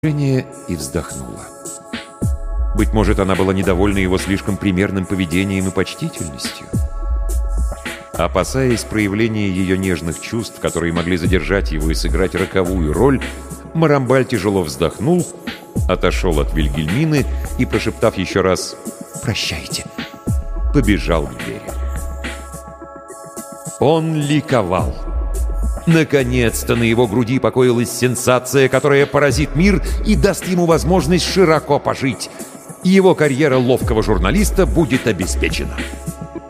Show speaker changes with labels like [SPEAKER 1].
[SPEAKER 1] и вздохнула. Быть может, она была недовольна его слишком примерным поведением и почтительностью. Опасаясь проявления ее нежных чувств, которые могли задержать его и сыграть роковую роль, Марамбаль тяжело вздохнул, отошел от Вильгельмины и, прошептав еще раз «Прощайте», побежал к двери. Он ликовал. Наконец-то на его груди покоилась сенсация, которая поразит мир и даст ему возможность широко пожить. Его карьера ловкого журналиста будет обеспечена.